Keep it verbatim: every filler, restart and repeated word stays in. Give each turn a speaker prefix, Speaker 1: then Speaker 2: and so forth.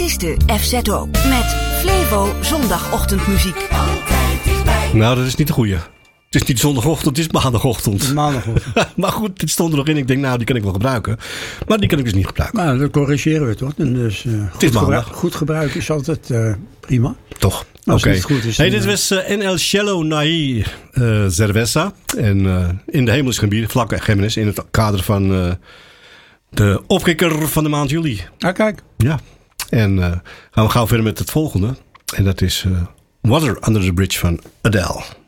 Speaker 1: is de F Z O met Flevo zondagochtendmuziek.
Speaker 2: Nou, dat is niet de goeie. Het is niet zondagochtend, het is maandagochtend.
Speaker 3: Het is maandagochtend.
Speaker 2: Maar goed, dit stond er nog in. Ik denk, nou, die kan ik wel gebruiken. Maar die kan ik dus niet gebruiken.
Speaker 3: Nou, dat corrigeren we toch? En dus, uh,
Speaker 2: het is
Speaker 3: goed,
Speaker 2: maandag.
Speaker 3: gebruik, goed gebruik is altijd uh, prima.
Speaker 2: Toch?
Speaker 3: Nou,
Speaker 2: Oké.
Speaker 3: okay.
Speaker 2: Hey, dit was uh, En El Cielo Naí uh, Cerveza. En uh, in de hemel is geen bier, vlak Gemmenis. In het kader van uh, de opkikker van de maand juli.
Speaker 3: Ah, kijk.
Speaker 2: Ja. En uh, gaan we gauw verder met het volgende. En dat is uh, Water Under the Bridge van Adele.